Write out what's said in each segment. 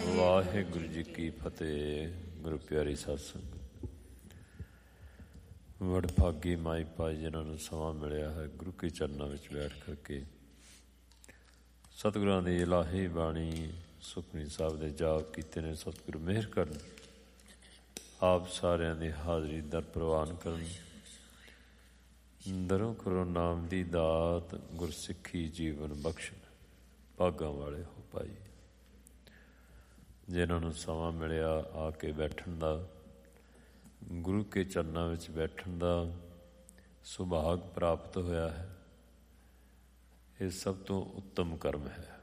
ਵਾਹਿਗੁਰੂ ਜੀ ਕੀ ਫਤਿਹ। ਗੁਰੂ ਪਿਆਰੀ ਸਾਧ ਸੰਗਤ, ਵਡਭਾਗੀ ਮਾਈ ਭਾਈ ਜਿਨ੍ਹਾਂ ਨੂੰ ਸਮਾਂ ਮਿਲਿਆ ਹੈ ਗੁਰੂ ਕੇ ਚਰਨਾਂ ਵਿੱਚ ਬੈਠ ਕਰਕੇ ਸਤਿਗੁਰਾਂ ਦੀ ਇਲਾਹੀ ਬਾਣੀ ਸੁਖਮਨੀ ਸਾਹਿਬ ਦੇ ਜਾਪ ਕੀਤੇ ਨੇ। ਸਤਿਗੁਰੂ ਮਿਹਰ ਕਰਨ, ਆਪ ਸਾਰਿਆਂ ਦੀ ਹਾਜ਼ਰੀ ਦਰ ਪ੍ਰਵਾਨ ਕਰਨ। ਦਰੋਂ ਕਰੋ ਨਾਮ ਦੀ ਦਾਤ, ਗੁਰਸਿੱਖੀ ਜੀਵਨ ਬਖਸ਼ਣ। ਭਾਗਾਂ ਵਾਲੇ ਹੋ ਭਾਈ ਜਿਨ੍ਹਾਂ ਨੂੰ ਸਮਾਂ ਮਿਲਿਆ ਆ ਕੇ ਬੈਠਣ ਦਾ, ਗੁਰੂ ਕੇ ਚਰਨਾਂ ਵਿੱਚ ਬੈਠਣ ਦਾ ਸੁਭਾਗ ਪ੍ਰਾਪਤ ਹੋਇਆ ਹੈ। ਇਹ ਸਭ ਤੋਂ ਉੱਤਮ ਕਰਮ ਹੈ।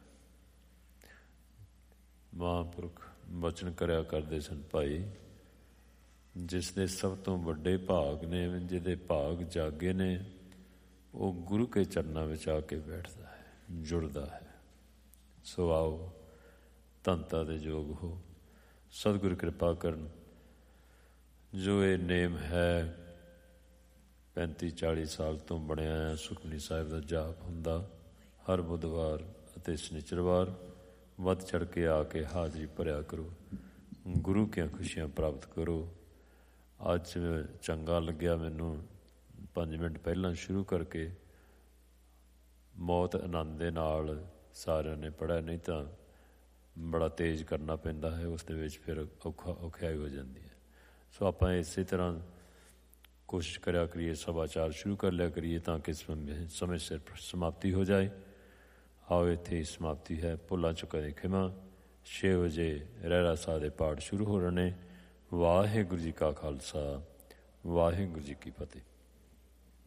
ਮਹਾਂਪੁਰਖ ਬਚਨ ਕਰਿਆ ਕਰਦੇ ਸਨ ਭਾਈ, ਜਿਸ ਦੇ ਸਭ ਤੋਂ ਵੱਡੇ ਭਾਗ ਨੇ, ਜਿਹਦੇ ਭਾਗ ਜਾਗੇ ਨੇ, ਉਹ ਗੁਰੂ ਕੇ ਚਰਨਾਂ ਵਿੱਚ ਆ ਕੇ ਬੈਠਦਾ ਹੈ, ਜੁੜਦਾ ਹੈ। ਸੋ ਆਓ ਧੰਤਾ ਦੇ ਯੋਗ ਹੋ। ਸਤਿਗੁਰ ਕਿਰਪਾ ਕਰਨ। ਜੋ ਇਹ ਨੇਮ ਹੈ 35-40 ਸਾਲ ਤੋਂ ਬਣਿਆ ਹੈ, ਸੁਖਮਨੀ ਸਾਹਿਬ ਦਾ ਜਾਪ ਹੁੰਦਾ ਹਰ ਬੁੱਧਵਾਰ ਅਤੇ ਸ਼ਨੀਚਰਵਾਰ। ਵੱਧ ਚੜ੍ਹ ਕੇ ਆ ਕੇ ਹਾਜ਼ਰੀ ਭਰਿਆ ਕਰੋ, ਗੁਰੂ ਕੀਆਂ ਖੁਸ਼ੀਆਂ ਪ੍ਰਾਪਤ ਕਰੋ। ਅੱਜ ਚੰਗਾ ਲੱਗਿਆ ਮੈਨੂੰ 5 ਮਿੰਟ ਪਹਿਲਾਂ ਸ਼ੁਰੂ ਕਰਕੇ ਮੌਤ ਆਨੰਦ ਦੇ ਨਾਲ ਸਾਰਿਆਂ ਨੇ ਪੜ੍ਹਿਆ, ਨਹੀਂ ਤਾਂ ਬੜਾ ਤੇਜ਼ ਕਰਨਾ ਪੈਂਦਾ ਹੈ, ਉਸ ਦੇ ਵਿੱਚ ਫਿਰ ਔਖਿਆਈ ਹੋ ਜਾਂਦੀ ਹੈ। ਸੋ ਆਪਾਂ ਇਸੇ ਤਰ੍ਹਾਂ ਕੋਸ਼ਿਸ਼ ਕਰਿਆ ਕਰੀਏ, ਸਭਾਚਾਰ ਸ਼ੁਰੂ ਕਰ ਲਿਆ ਕਰੀਏ ਤਾਂ ਕਿ ਸਮੇਂ ਸਿਰ ਸਮਾਪਤੀ ਹੋ ਜਾਏ। ਆਓ ਇੱਥੇ ਹੀ ਸਮਾਪਤੀ ਹੈ। ਭੁੱਲਾਂ ਚੁੱਕਾਂ ਦੀ ਖਿਮਾ। 6 ਵਜੇ ਰਹਿਰਾਸ ਸਾਹਿਬ ਦੇ ਪਾਠ ਸ਼ੁਰੂ ਹੋ ਰਹੇ ਨੇ। ਵਾਹਿਗੁਰੂ ਜੀ ਕਾ ਖਾਲਸਾ, ਵਾਹਿਗੁਰੂ ਜੀ ਕੀ ਫਤਿਹ।